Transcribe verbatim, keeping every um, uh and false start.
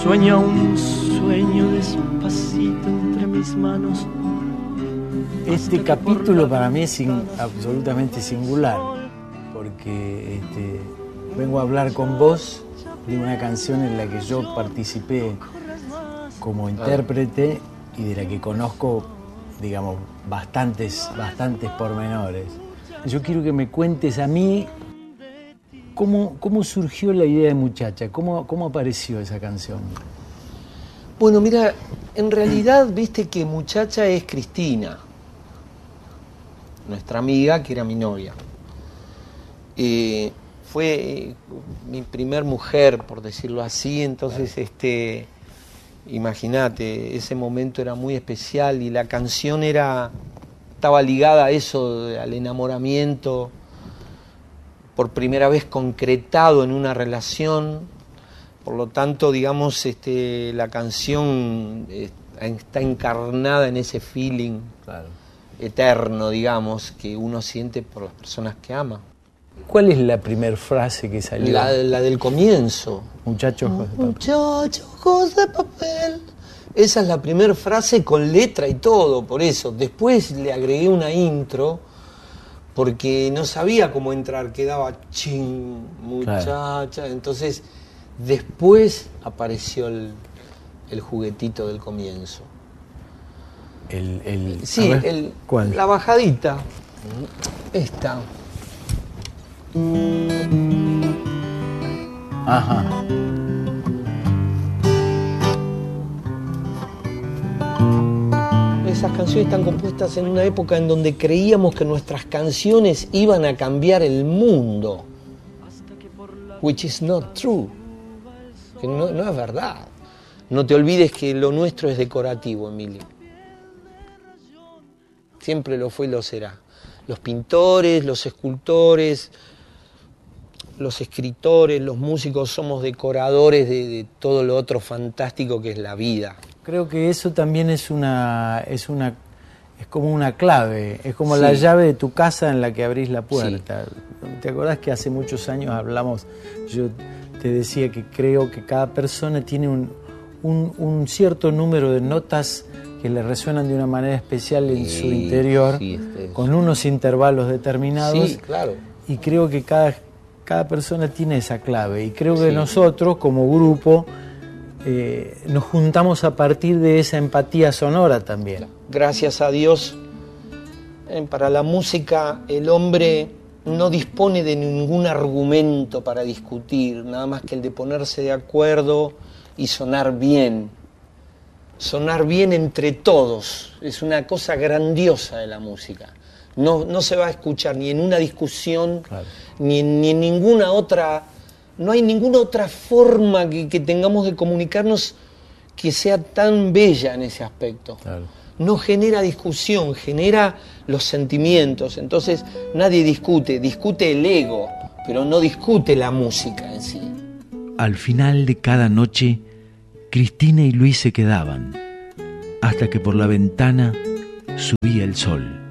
Sueña un sueño despacito entre mis manos. Este capítulo para mí es sin, absolutamente singular, porque este, vengo a hablar con vos de una canción en la que yo participé como intérprete y de la que conozco, digamos, bastantes, bastantes pormenores. Yo quiero que me cuentes a mí cómo, cómo surgió la idea de Muchacha, cómo, cómo apareció esa canción. Bueno, mira, en realidad viste que Muchacha es Cristina, nuestra amiga, que era mi novia. Eh, fue mi primer mujer, por decirlo así, entonces, este, imagínate, ese momento era muy especial y la canción era, estaba ligada a eso, al enamoramiento, por primera vez concretado en una relación. Por lo tanto, digamos, este, la canción está encarnada en ese feeling. Claro. Eterno, digamos, que uno siente por las personas que ama. ¿Cuál es la primera frase que salió? La, la del comienzo. Muchachos ojos de papel. Muchachos ojos de papel. Esa es la primera frase con letra y todo, por eso. Después le agregué una intro, porque no sabía cómo entrar, quedaba ching, muchacha. Claro. Entonces, después apareció el, el juguetito del comienzo. El, el, sí, el, ¿cuál? La bajadita. Esta. Ajá. Esas canciones están compuestas en una época en donde creíamos que nuestras canciones iban a cambiar el mundo. Which is not true. Que no, no es verdad. No te olvides que lo nuestro es decorativo, Emilio. Siempre lo fue y lo será. Los pintores, los escultores, los escritores, los músicos somos decoradores de, de todo lo otro fantástico que es la vida. Creo que eso también es una, es una, es como una clave, es como sí. La llave de tu casa en la que abrís la puerta. Sí. ¿Te acordás que hace muchos años hablamos? Yo te decía que creo que cada persona tiene un, un, un cierto número de notas que le resuenan de una manera especial en sí, su interior, sí, este con unos intervalos determinados. Sí, claro. Y creo que cada, cada persona tiene esa clave. Y creo que sí. Nosotros, como grupo, eh, nos juntamos a partir de esa empatía sonora también. Gracias a Dios, eh, para la música el hombre no dispone de ningún argumento para discutir, nada más que el de ponerse de acuerdo y sonar bien. Sonar bien entre todos, es una cosa grandiosa de la música. No, no se va a escuchar ni en una discusión, claro. ni, en, ni en ninguna otra, no hay ninguna otra forma que, que tengamos de comunicarnos que sea tan bella en ese aspecto. Claro. No genera discusión, genera los sentimientos. Entonces nadie discute, discute el ego, pero no discute la música en sí. Al final de cada noche, Cristina y Luis se quedaban, hasta que por la ventana subía el sol.